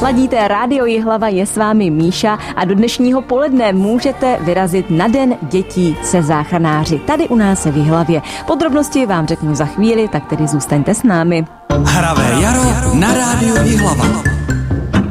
Ladíte Rádio Jihlava, je s vámi Míša a do dnešního poledne můžete vyrazit na Den dětí se záchranáři. Tady u nás v Jihlavě. Podrobnosti vám řeknu za chvíli, tak tedy zůstaňte s námi. Hravé jaro na Rádiu Jihlava.